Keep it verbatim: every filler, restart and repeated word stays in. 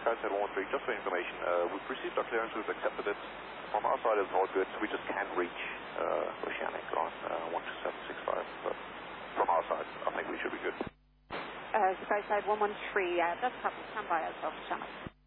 SkySat one one three, just for information, uh, we've received our clearance, we've accepted it. From our side it's all good, we just can't reach uh, Oceanic on uh, one two seven six five, but from our side, I think we should be good. Uh, SkySat one one three, uh, that's copy, stand by as well, Channel.